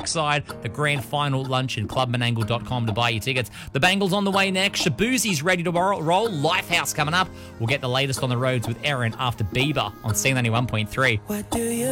trackside, the grand final luncheon, clubmenangle.com to buy your tickets. The Bangles on the way next. Shabuzi's ready to roll. Lifehouse coming up. We'll get the latest on the roads with Erin after Bieber on C91.3. What do you